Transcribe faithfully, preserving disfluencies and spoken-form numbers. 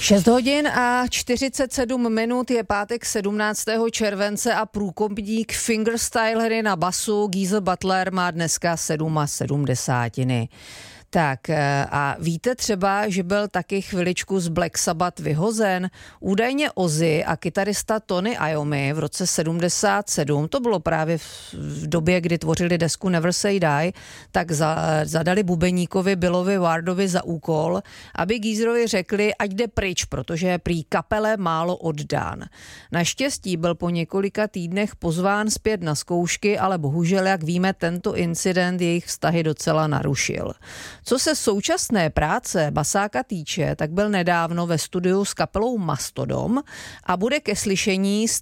šest hodin a čtyřicet sedm minut, je pátek sedmnáctého července a průkopník fingerstyle hry na basu Geezer Butler má dneska sedmdesát sedm. Tak a víte třeba, že byl taky chviličku z Black Sabbath vyhozen? Údajně Ozzy a kytarista Tony Iommi v roce sedmdesát sedm, to bylo právě v době, kdy tvořili desku Never Say Die, tak za, zadali bubeníkovi Billovi Wardovi za úkol, aby Geezerovi řekli, ať jde pryč, protože je prý kapele málo oddán. Naštěstí byl po několika týdnech pozván zpět na zkoušky, ale bohužel, jak víme, tento incident jejich vztahy docela narušil. Co se současné práce basáka týče, tak byl nedávno ve studiu s kapelou Mastodon a bude ke slyšení